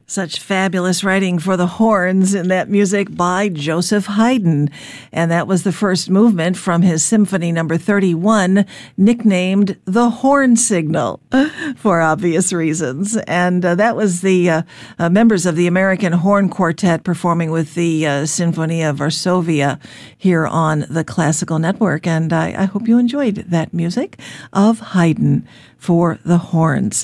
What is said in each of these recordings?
Such fabulous writing for the horns in that music by Joseph Haydn. And that was the first movement from his Symphony No. 31, nicknamed the Horn Signal, for obvious reasons. And that was the members of the American Horn Quartet performing with the Sinfonia Varsovia here on the Classical Network. And I hope you enjoyed that music of Haydn for the horns.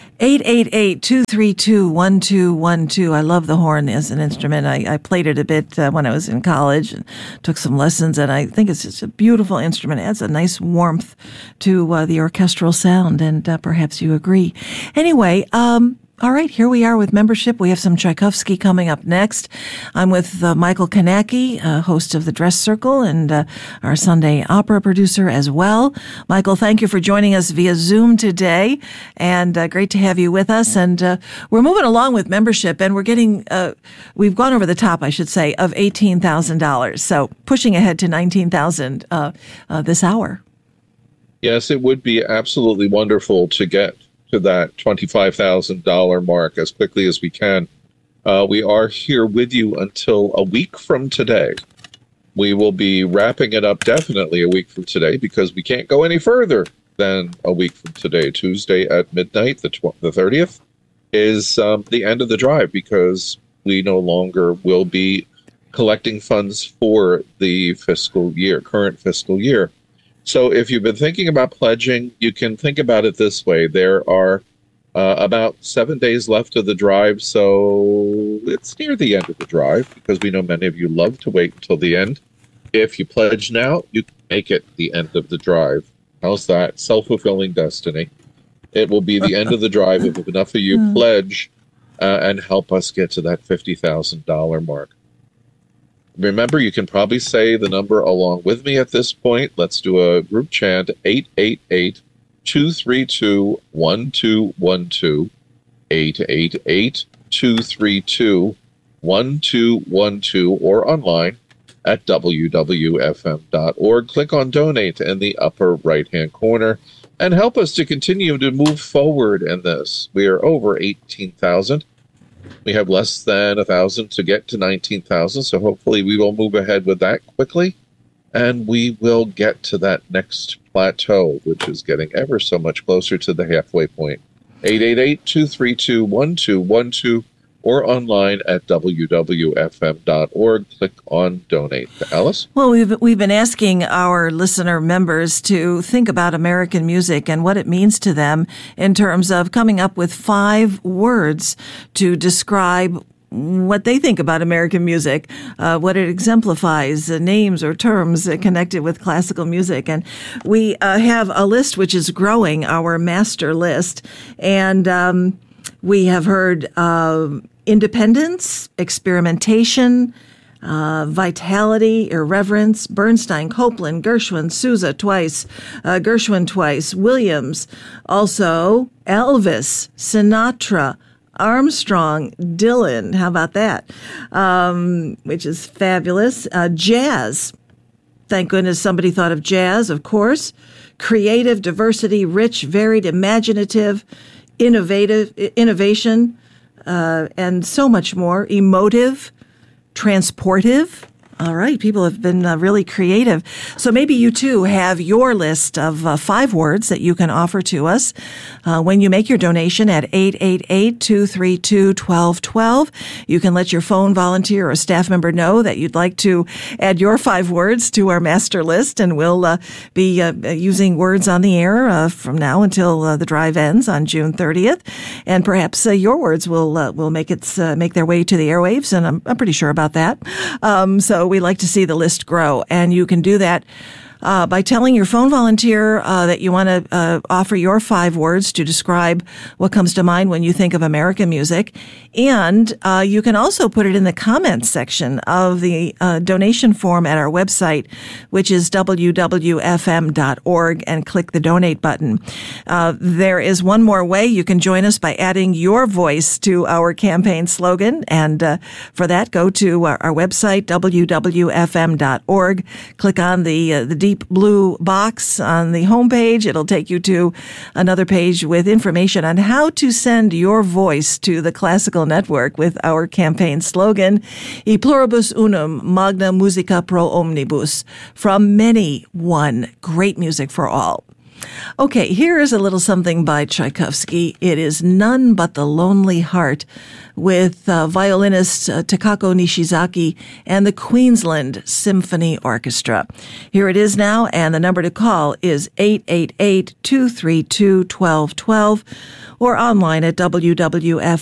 888-232-1212. I love the horn as an instrument. I played it a bit when I was in college and took some lessons, and I think it's just a beautiful instrument. It adds a nice warmth to the orchestral sound, and perhaps you agree. Anyway, all right, here we are with membership. We have some Tchaikovsky coming up next. I'm with Michael Kanacki, host of the Dress Circle, and our Sunday opera producer as well. Michael, thank you for joining us via Zoom today, and great to have you with us. And we're moving along with membership, and we're getting, we've gone over the top, I should say, of $18,000. So pushing ahead to $19,000 this hour. Yes, it would be absolutely wonderful to get to that $25,000 mark as quickly as we can. We are here with you until a week from today. We will be wrapping it up definitely a week from today because we can't go any further than a week from today. Tuesday at midnight, the 30th, is the end of the drive because we no longer will be collecting funds for the current fiscal year. So if you've been thinking about pledging, you can think about it this way. There are about 7 days left of the drive, so it's near the end of the drive because we know many of you love to wait until the end. If you pledge now, you can make it the end of the drive. How's that? Self-fulfilling destiny. It will be the end of the drive if enough of you pledge and help us get to that $50,000 mark. Remember, you can probably say the number along with me at this point. Let's do a group chant, 888-232-1212, 888-232-1212, or online at www.fm.org. Click on Donate in the upper right-hand corner and help us to continue to move forward in this. We are over 18,000. We have less than 1,000 to get to 19,000, so hopefully we will move ahead with that quickly, and we will get to that next plateau, which is getting ever so much closer to the halfway point. 888-232-1212, or online at www.fm.org. Click on Donate. Alice? Well, we've been asking our listener members to think about American music and what it means to them in terms of coming up with 5 words to describe what they think about American music, what it exemplifies, names or terms connected with classical music. And we have a list which is growing, our master list, and we have heard independence, experimentation, vitality, irreverence, Bernstein, Copland, Gershwin, Sousa twice, Gershwin twice, Williams, also Elvis, Sinatra, Armstrong, Dylan. How about that? Which is fabulous. Jazz. Thank goodness somebody thought of jazz, of course. Creative, diversity, rich, varied, imaginative, innovation, and so much more. Emotive, transportive. All right, people have been really creative. So maybe you too have your list of 5 words that you can offer to us when you make your donation at 888-232-1212. You can let your phone volunteer or staff member know that you'd like to add your 5 words to our master list, and we'll be using words on the air from now until the drive ends on June 30th. And perhaps your words will make their way to the airwaves, and I'm pretty sure about that. So we like to see the list grow, and you can do that by telling your phone volunteer that you want to offer your 5 words to describe what comes to mind when you think of American music. And you can also put it in the comments section of the donation form at our website, which is www.fm.org, and click the donate button. There is one more way you can join us by adding your voice to our campaign slogan. And for that, go to our website, www.fm.org, click on the deep blue box on the homepage. It'll take you to another page with information on how to send your voice to the Classical Network with our campaign slogan, E pluribus unum, magna musica pro omnibus. From many, one. Great music for all. Okay, here is a little something by Tchaikovsky. It is None But the Lonely Heart, with violinist Takako Nishizaki and the Queensland Symphony Orchestra. Here it is now, and the number to call is 888-232-1212 or online at WWF